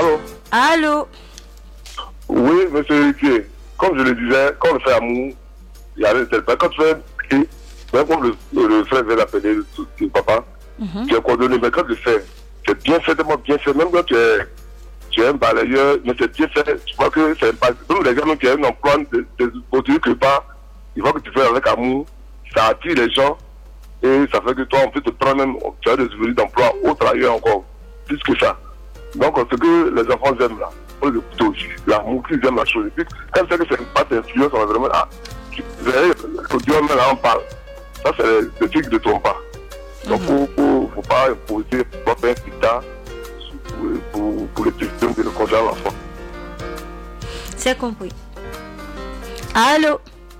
Allô? Allô? Oui, monsieur Riquier. Comme je le disais, quand on fait amour, il y a tel pas. Quand tu fais piquer, même quand le frère vient l'appeler le papa, tu es coordonné. Mais quand tu fais, c'est bien fait, tellement bien fait. Même quand tu es un balayeur, mais c'est bien fait. Tu vois que c'est pas. Même les gens qui ont un emploi de produire que pas, il faut que tu fais avec amour. Ça attire les gens et ça fait que toi, on peut te prendre même, tu as des ouvriers d'emploi autre ailleurs encore, plus que ça. Donc, ce que les enfants aiment là, on les écoute aussi. L'amour qu'ils aiment la chose. Et puis, quand c'est que c'est pas d'influence, on va vraiment, vous savez, le Dieu même là, on parle. Ça, c'est le truc de ton pas. Donc, faut pas imposer, faut pas faire un dictat pour les questions de le conjoint à l'enfant. C'est compris. Allô?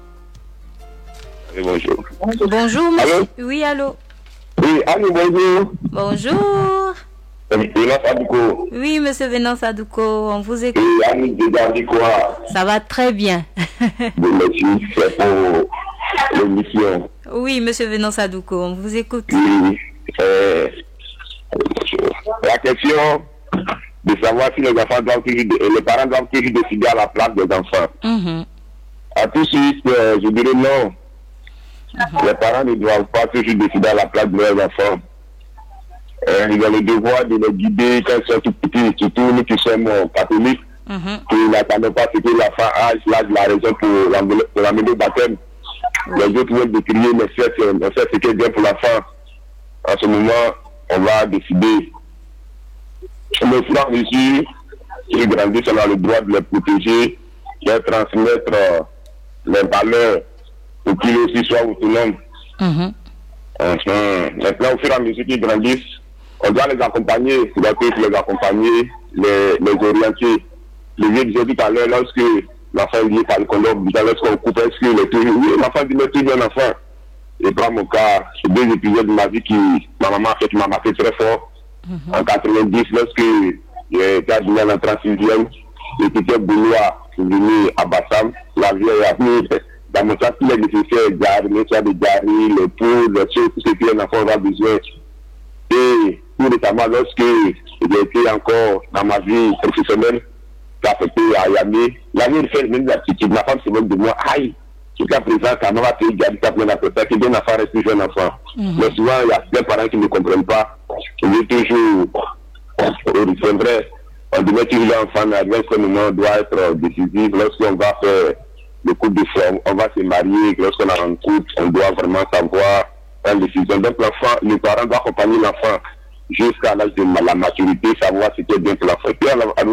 Et bonjour. Bonjour, monsieur. Allô? Oui, allô? Oui, allô, bonjour. Bonjour. Venance Adouko. Oui, monsieur Venance Adouko, on vous écoute. Oui, Annie Dedardikoa. Ça va très bien. Merci, c'est pour l'émission. Oui, monsieur Venance Adouko, on vous écoute. Oui, la question de savoir si les enfants doivent les parents doivent toujours décider à la place des enfants. À tout de suite, je dirais non. Les parents ne doivent pas toujours décider à la place de leurs enfants. Ils ont le devoir de les guider quand ils sont tout petits, surtout nous qui sommes catholiques, qui n'attendons pas ce que l'enfant a la raison pour l'amener au baptême. Les autres veulent décrier, mais on sait ce qui est bien pour l'enfant. En ce moment, on va décider. Le frère Jésus, qui grandissent, on a le droit de les protéger, de leur transmettre les valeurs pour qu'ils aussi soient autonomes. Maintenant, au fur et à mesure qu'ils grandissent, on doit les accompagner, on doit les accompagner, les orienter. Le vieux disait tout à l'heure, lorsque l'enfant dit par le condom, lorsqu'on coupe, est-ce que le toujours, oui, l'enfant dit, mais tu es un enfant. Et prends mon cas, c'est 2 épisodes de ma vie qui, ma maman a fait, qui m'a marqué très fort. En 90, lorsque j'étais à en 36e, et petit Boulois, je suis venu à Bassam, la vie est venue dans mon sac, tous les nécessaires, les garis, les poules, les choses, tout ce qu'un enfant aura besoin. Et tout récemment, lorsque j'ai été encore dans ma vie professionnelle, j'ai affecté à Yamé, la vie fait même l'attitude, ma femme se moque de moi, aïe, jusqu'à présent, quand on va payer Gadi, ça plein d'affaires, que d'un enfant reste plus jeune enfant. Mais souvent, il y a plein de parents qui ne comprennent pas. Je dis toujours, c'est vrai, on devait toujours l'enfant, mais à ce moment, doit être décisif. Lorsqu'on va faire le couple de forme, on va se marier, lorsqu'on a un couple, on doit vraiment savoir une décision. Donc, l'enfant, les parents doivent accompagner l'enfant jusqu'à l'âge de la maturité, savoir ce qui est bien pour l'enfant. Et puis,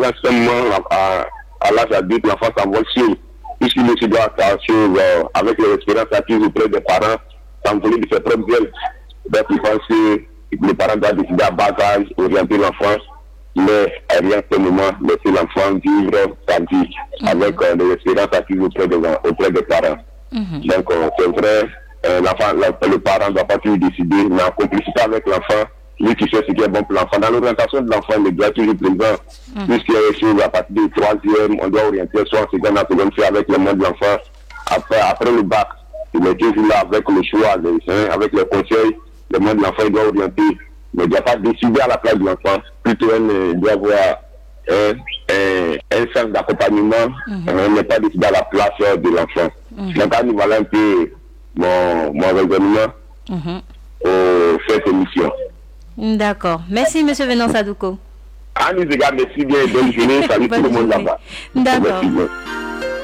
à l'âge adulte, l'enfant s'envole seul, puisqu'il aussi doit attention avec les expériences acquises auprès des parents, s'envoler de ses propres ailes. Donc, je pense que les parents doivent décider à bas âge, orienter l'enfant, mais à rien que moment, laisser l'enfant vivre sa vie avec les expériences acquises auprès des parents. Donc, c'est vrai, le parent ne doit pas toujours décider, mais en complicité avec l'enfant, lui qui sait ce qui est bon pour l'enfant. Dans l'orientation de l'enfant, il doit être toujours présent. Puisqu'il y a des choses à partir du 3e, on doit orienter soit en seconde, en seconde, avec le monde de l'enfant. Après le bac, il est toujours là avec le choix, avec les conseils, le monde de l'enfant, il doit orienter. Mais il ne doit pas décider à la place de l'enfant. Plutôt, il doit avoir un sens d'accompagnement, mais pas décider à la place de l'enfant. Donc, voilà un peu mon raisonnement pour cette émission. D'accord. Merci, monsieur Venance Adouko. Annie Zega, merci bien. Bonne journée. Salut tout le monde là-bas. D'accord.